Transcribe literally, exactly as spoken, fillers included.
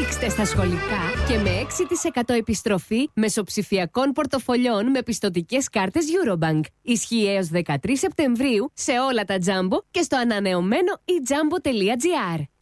Παίξτε στα σχολικά και με έξι τοις εκατό επιστροφή μεσοψηφιακών πορτοφολιών με πιστωτικές κάρτες Eurobank. Ισχύει έως δεκατρείς Σεπτεμβρίου σε όλα τα Jumbo και στο ανανεωμένο e jumbo τελεία gr.